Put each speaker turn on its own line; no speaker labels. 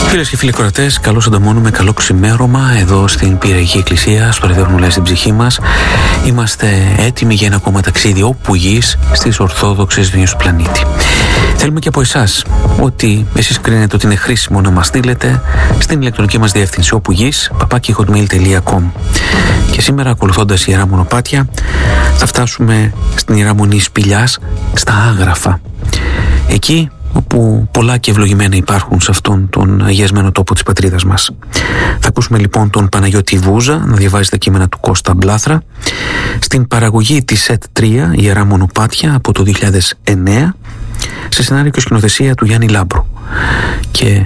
Φίλες και φίλοι κορατές, καλώς ανταμώνουμε, καλό ξημέρωμα εδώ στην Πυραϊκή Εκκλησία, στο ραδιόφωνο Λέει στην ψυχή μας. Είμαστε έτοιμοι για ένα ακόμα ταξίδι όπου γης στις Ορθόδοξες Δουνιές του πλανήτη. Θέλουμε και από εσάς ότι εσείς κρίνετε ότι είναι χρήσιμο να μας στείλετε στην ηλεκτρονική μας διεύθυνση όπου γης @hotmail.com. Και σήμερα, ακολουθώντας Ιερά Μονοπάτια, θα φτάσουμε στην Ιερά Μονή Σπηλιάς, στα Άγραφα. Εκεί όπου πολλά και ευλογημένα υπάρχουν σε αυτόν τον αγιασμένο τόπο της πατρίδας μας. Θα ακούσουμε λοιπόν τον Παναγιώτη Βούζα να διαβάζει τα κείμενα του Κώστα Μπλάθρα στην παραγωγή της ΣΕΤ 3 Ιερά Μονοπάτια από το 2009 σε σενάριο και σκηνοθεσία του Γιάννη Λάμπρου. Και